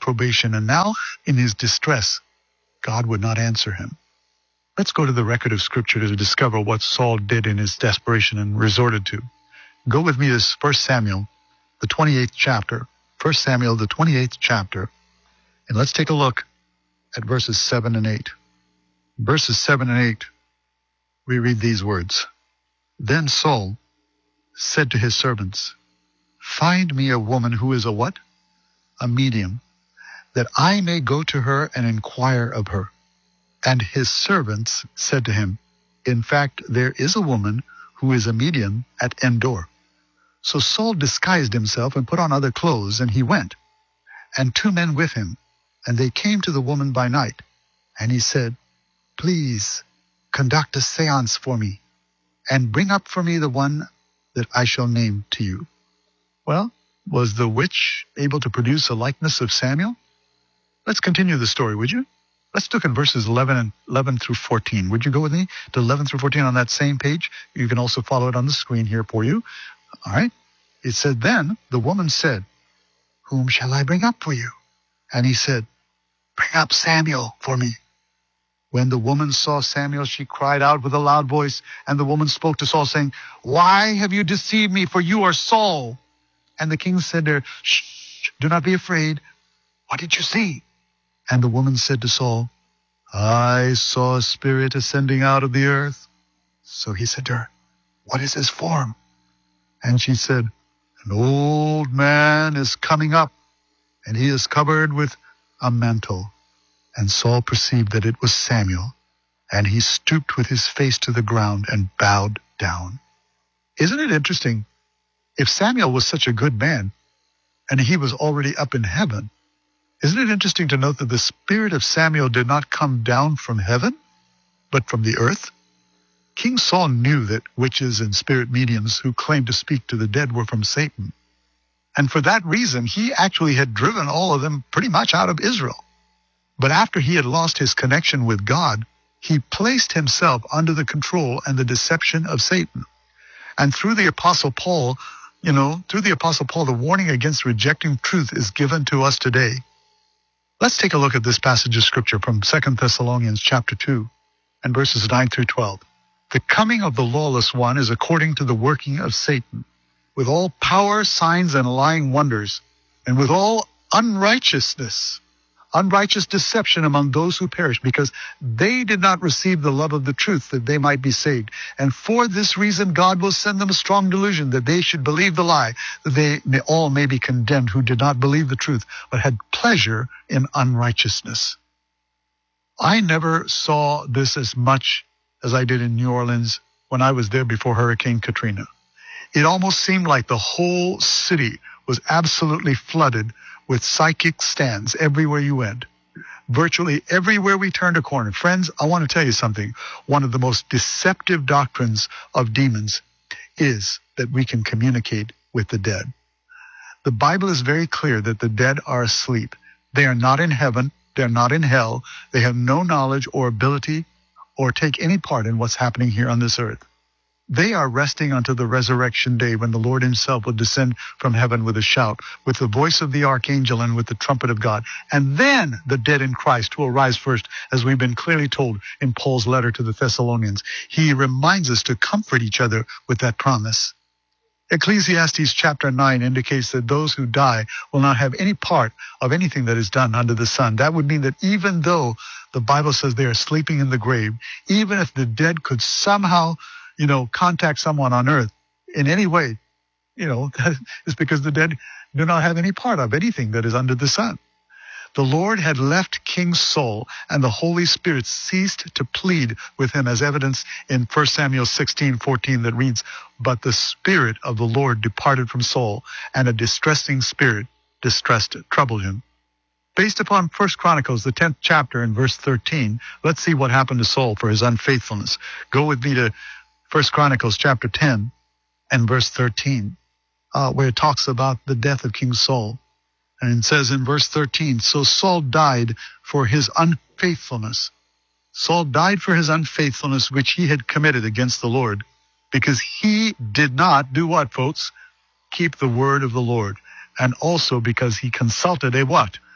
probation, and now in his distress, God would not answer him. Let's go to the record of Scripture to discover what Saul did in his desperation and resorted to. Go with me to 1 Samuel, the 28th chapter. 1 Samuel, the 28th chapter. And let's take a look at verses 7 and 8. Verses 7 and 8, we read these words. Then Saul said to his servants, "Find me a woman who is a" what? "A medium, that I may go to her and inquire of her." And his servants said to him, "In fact, there is a woman who is a medium at Endor." So Saul disguised himself and put on other clothes, and he went, and 2 men with him. And they came to the woman by night. And he said, "Please conduct a seance for me, and bring up for me the one that I shall name to you." Well, was the witch able to produce a likeness of Samuel? Let's continue the story, would you? Let's look at verses 11 through 14. Would you go with me to 11 through 14 on that same page? You can also follow it on the screen here for you. All right. It said, "Then the woman said, 'Whom shall I bring up for you?' And he said, 'Bring up Samuel for me.' When the woman saw Samuel, she cried out with a loud voice. And the woman spoke to Saul, saying, 'Why have you deceived me? For you are Saul.' And the king said to her, 'Shh, do not be afraid. What did you see?' And the woman said to Saul, 'I saw a spirit ascending out of the earth.' So he said to her, 'What is his form?' And she said, 'An old man is coming up, and he is covered with a mantle.' And Saul perceived that it was Samuel, and he stooped with his face to the ground and bowed down." Isn't it interesting? If Samuel was such a good man, and he was already up in heaven, isn't it interesting to note that the spirit of Samuel did not come down from heaven, but from the earth? King Saul knew that witches and spirit mediums who claimed to speak to the dead were from Satan. And for that reason, he actually had driven all of them pretty much out of Israel. But after he had lost his connection with God, he placed himself under the control and the deception of Satan. And through the Apostle Paul, the warning against rejecting truth is given to us today. Let's take a look at this passage of Scripture from 2 Thessalonians chapter 2 and verses 9 through 12. "The coming of the lawless one is according to the working of Satan, with all power, signs, and lying wonders, and with all unrighteous deception among those who perish, because they did not receive the love of the truth that they might be saved. And for this reason God will send them a strong delusion, that they should believe the lie, that they may be condemned who did not believe the truth, but had pleasure in unrighteousness." I never saw this as much as I did in New Orleans when I was there before Hurricane Katrina. It almost seemed like the whole city was absolutely flooded with psychic stands everywhere you went. Virtually everywhere we turned a corner. Friends, I want to tell you something. One of the most deceptive doctrines of demons is that we can communicate with the dead. The Bible is very clear that the dead are asleep. They are not in heaven. They're not in hell. They have no knowledge or ability or take any part in what's happening here on this earth. They are resting until the resurrection day, when the Lord himself will descend from heaven with a shout, with the voice of the archangel and with the trumpet of God. And then the dead in Christ will rise first, as we've been clearly told in Paul's letter to the Thessalonians. He reminds us to comfort each other with that promise. Ecclesiastes chapter 9 indicates that those who die will not have any part of anything that is done under the sun. That would mean that even though the Bible says they are sleeping in the grave, even if the dead could somehow contact someone on earth in any way, that is because the dead do not have any part of anything that is under the sun. The Lord had left King Saul, and the Holy Spirit ceased to plead with him, as evidenced in 1 Samuel 16:14 that reads, "But the Spirit of the Lord departed from Saul, and a distressing spirit troubled him." Based upon 1 Chronicles, the 10th chapter and verse 13, let's see what happened to Saul for his unfaithfulness. Go with me to 1 Chronicles chapter 10 and verse 13, where it talks about the death of King Saul. And it says in verse 13, "So Saul died for his unfaithfulness." Saul died for his unfaithfulness which he had committed against the Lord, because he did not do what, folks? Keep the word of the Lord. And also because he consulted a what?